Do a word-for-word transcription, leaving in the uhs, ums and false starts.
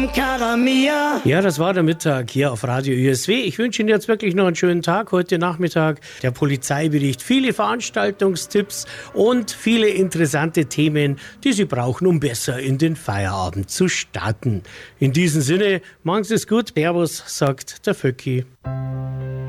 cara mia. Ja, das war der Mittag hier auf Radio Ü S W. Ich wünsche Ihnen jetzt wirklich noch einen schönen Tag. Heute Nachmittag der Polizeibericht. Viele Veranstaltungstipps und viele interessante Themen, die Sie brauchen, um besser in den Feierabend zu starten. In diesem Sinne, machen Sie es gut. Servus, sagt der Vöcki.